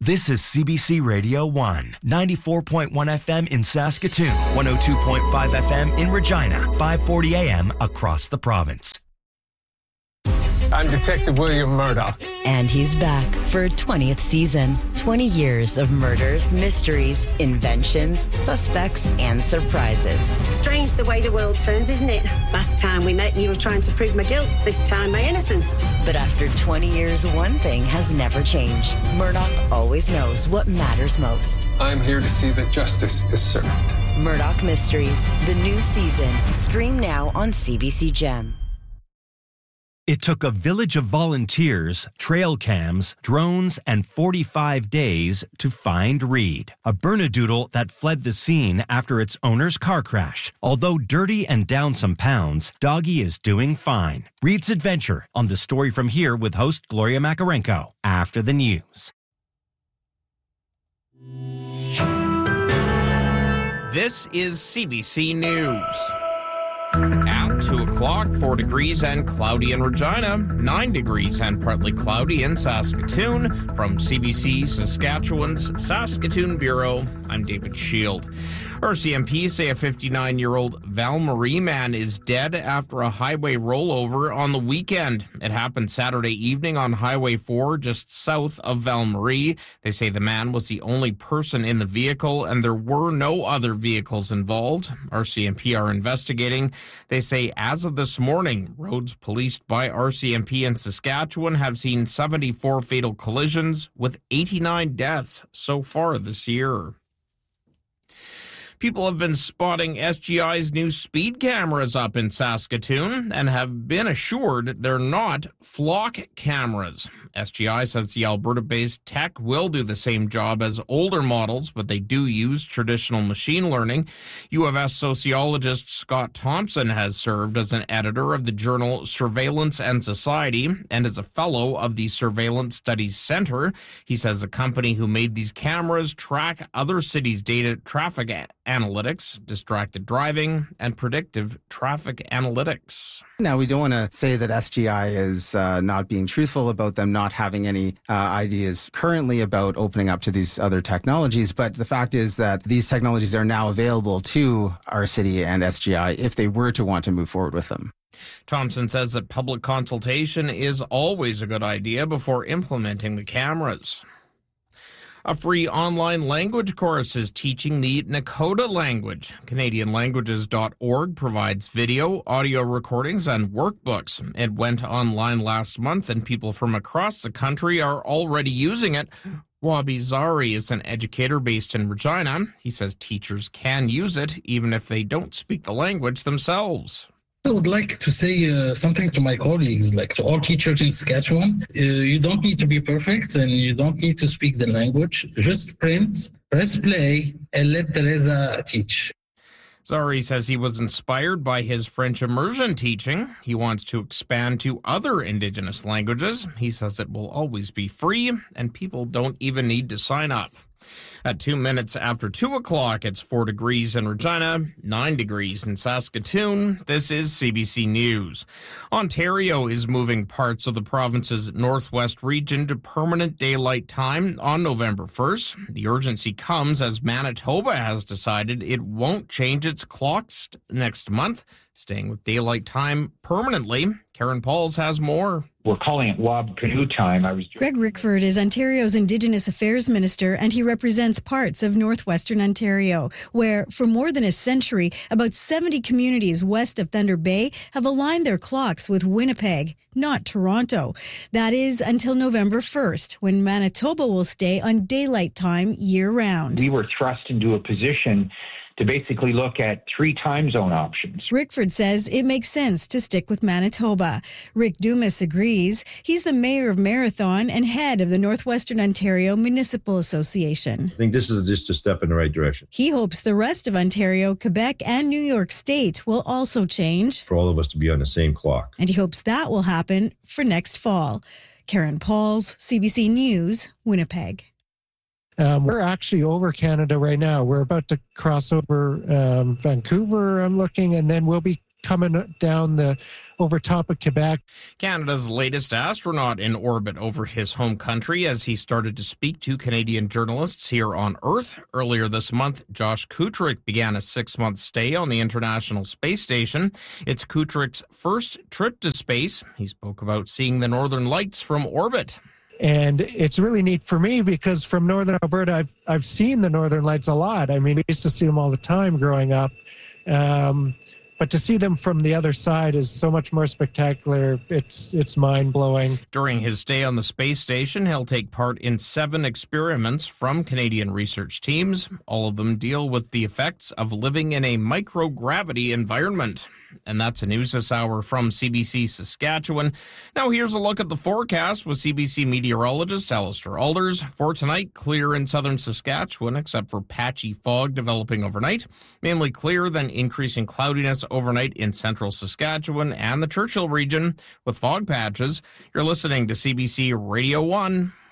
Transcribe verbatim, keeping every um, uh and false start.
This is C B C Radio one, ninety-four point one F M in Saskatoon, one oh two point five F M in Regina, five forty A M across the province. I'm Detective William Murdoch. And he's back for a twentieth season. twenty years of murders, mysteries, inventions, suspects, and surprises. Strange the way the world turns, isn't it? Last time we met, you were trying to prove my guilt. This time, my innocence. But after twenty years, one thing has never changed. Murdoch always knows what matters most. I'm here to see that justice is served. Murdoch Mysteries, the new season. Stream now on C B C Gem. It took a village of volunteers, trail cams, drones, and forty-five days to find Reed, a Bernedoodle that fled the scene after its owner's car crash. Although dirty and down some pounds, Doggy is doing fine. Reed's adventure on The Story From Here with host Gloria Makarenko after the news. This is C B C News. At two o'clock, four degrees and cloudy in Regina, nine degrees and partly cloudy in Saskatoon. From C B C Saskatchewan's Saskatoon Bureau, I'm David Shield. R C M P say a fifty-nine-year-old Val Marie man is dead after a highway rollover on the weekend. It happened Saturday evening on Highway four, just south of Val Marie. They say the man was the only person in the vehicle and there were no other vehicles involved. R C M P are investigating. They say as of this morning, roads policed by R C M P in Saskatchewan have seen seventy-four fatal collisions with eighty-nine deaths so far this year. People have been spotting S G I's new speed cameras up in Saskatoon and have been assured they're not flock cameras. S G I says the Alberta-based tech will do the same job as older models, but they do use traditional machine learning. U of S sociologist Scott Thompson has served as an editor of the journal Surveillance and Society and is a fellow of the Surveillance Studies Center. He says the company who made these cameras track other cities' data traffic analytics, distracted driving, and predictive traffic analytics. Now, we don't want to say that S G I is uh, not being truthful about them not having any uh, ideas currently about opening up to these other technologies, but the fact is that these technologies are now available to our city and S G I if they were to want to move forward with them. Thompson says that public consultation is always a good idea before implementing the cameras. A free online language course is teaching the Nakota language. Canadian Languages dot org provides video, audio recordings, and workbooks. It went online last month, and people from across the country are already using it. Wabi Zari is an educator based in Regina. He says teachers can use it even if they don't speak the language themselves. I would like to say uh, something to my colleagues, like to all teachers in Saskatchewan. Uh, you don't need to be perfect and you don't need to speak the language. Just print, press play, and let Teresa teach. Zari says he was inspired by his French immersion teaching. He wants to expand to other Indigenous languages. He says it will always be free and people don't even need to sign up. At two minutes after two o'clock, it's four degrees in Regina, nine degrees in Saskatoon. This is C B C News. Ontario is moving parts of the province's northwest region to permanent daylight time on November first. The urgency comes as Manitoba has decided it won't change its clocks next month, staying with daylight time permanently. Karen Pauls has more. We're calling it W A B Canoe Time. I was Greg Rickford is Ontario's Indigenous Affairs Minister, and he represents parts of northwestern Ontario, where for more than a century, about seventy communities west of Thunder Bay have aligned their clocks with Winnipeg, not Toronto. That is until November first, when Manitoba will stay on daylight time year-round. We were thrust into a position to basically look at three time zone options. Rickford says it makes sense to stick with Manitoba. Rick Dumas agrees. He's the mayor of Marathon and head of the Northwestern Ontario Municipal Association. I think this is just a step in the right direction. He hopes the rest of Ontario, Quebec, and New York State will also change. For all of us to be on the same clock. And he hopes that will happen for next fall. Karen Pauls, C B C News, Winnipeg. Um, we're actually over Canada right now. We're about to cross over um, Vancouver, I'm looking, and then we'll be coming down the over top of Quebec. Canada's latest astronaut in orbit over his home country as he started to speak to Canadian journalists here on Earth. Earlier this month, Josh Kutrick began a six-month stay on the International Space Station. It's Kutrick's first trip to space. He spoke about seeing the northern lights from orbit. And it's really neat for me because from northern Alberta, I've I've seen the northern lights a lot. I mean, I used to see them all the time growing up. Um, But to see them from the other side is so much more spectacular. It's it's mind-blowing. During his stay on the space station, he'll take part in seven experiments from Canadian research teams. All of them deal with the effects of living in a microgravity environment. And that's a news this hour from C B C Saskatchewan. Now here's a look at the forecast with C B C meteorologist Alistair Alders. For tonight, clear in southern Saskatchewan, except for patchy fog developing overnight. Mainly clear, then increasing cloudiness overnight in central Saskatchewan and the Churchill region with fog patches. You're listening to C B C Radio one.